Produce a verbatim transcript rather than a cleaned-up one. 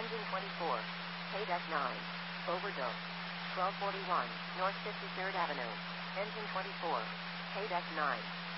Engine twenty-four. Paydeck nine. Overdose. twelve forty-one, North fifty-third Avenue. Engine twenty-four. Paydeck nine.